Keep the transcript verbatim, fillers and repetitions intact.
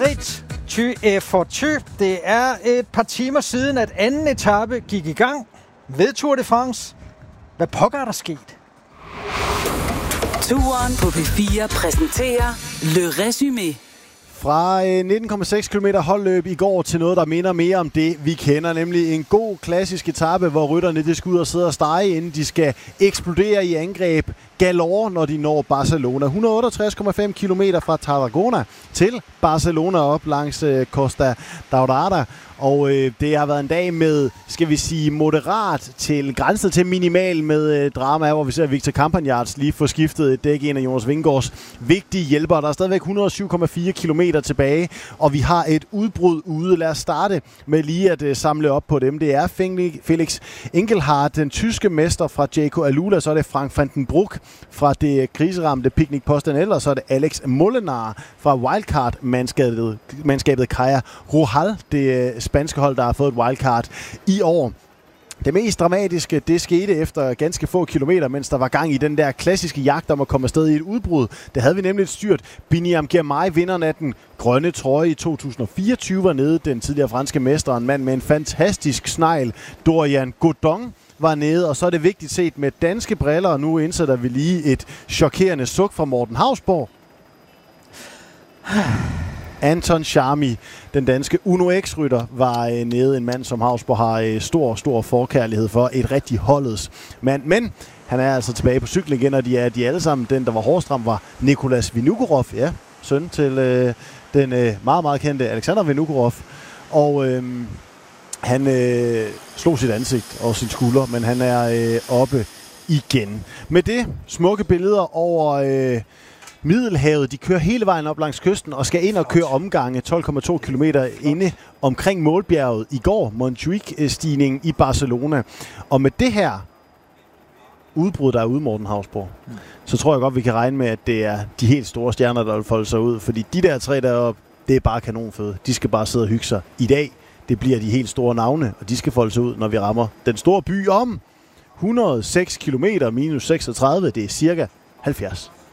ridt, ty er for ty. Det er et par timer siden, at anden etape gik i gang ved Tour de France. Hvad pokker er der sket? Turen på P fire præsenterer Le Résumé. Fra nitten komma seks kilometer holdløb i går til noget, der minder mere om det, vi kender. Nemlig en god klassisk etape, hvor rytterne de skal ud og sidde og stege, inden de skal eksplodere i angreb galore, når de når Barcelona. et hundrede og otteogtres komma fem kilometer fra Tarragona til Barcelona op langs øh, Costa Daurada. Og øh, det har været en dag med, skal vi sige, moderat til grænsen til minimal med øh, drama, hvor vi ser Victor Campagnards lige få skiftet et dæk, en af Jonas Vingegaards vigtige hjælpere. Der er stadigvæk et hundrede og syv komma fire kilometer tilbage, og vi har et udbrud ude. Lad os starte med lige at øh, samle op på dem. Det er Felix Engelhardt, den tyske mester fra Jayco Alula, så er det Frank van den Broek fra det kriseramte Picnic Postenel, og så er det Alex Molenaar fra wildcard-mandskabet mandskabet Caja Rural, det øh, spanske hold, der har fået et wildcard i år. Det mest dramatiske, det skete efter ganske få kilometer, mens der var gang i den der klassiske jagt om at komme afsted i et udbrud. Det havde vi nemlig et styrt. Biniam Girmay, vinderen af den grønne trøje i to tusind og fireogtyve, var nede. Den tidligere franske mester, en mand med en fantastisk snegl, Dorian Godon, var nede. Og så er det vigtigt set med danske briller, og nu indsætter vi lige et chokerende suk fra Morten Hausborg. Anton Charmi, den danske Uno X-rytter, var øh, nede. En mand, som Hausborg har øh, stor, stor forkærlighed for. Et rigtig holdets mand. Men han er altså tilbage på cyklen igen, og de er de alle sammen. Den, der var hårdest ramt, var Nicolas Vinokurov. Ja, søn til øh, den øh, meget, meget kendte Alexander Vinokurov. Og øh, han øh, slog sit ansigt og sin skulder, men han er øh, oppe igen. Med det smukke billeder over Øh, Middelhavet. De kører hele vejen op langs kysten og skal ind og køre omgange tolv komma to kilometer inde omkring målbjerget i går, Montjuic-stigningen i Barcelona. Og med det her udbrud, der er ude, Morten Hausborg, mm. så tror jeg godt, vi kan regne med, at det er de helt store stjerner, der vil folde sig ud. Fordi de der tre deroppe, det er bare kanonføde. De skal bare sidde og hygge sig. I dag, det bliver de helt store navne, og de skal folde sig ud, når vi rammer den store by om et hundrede og seks kilometer minus seksogtredive. Det er cirka halvfjerds.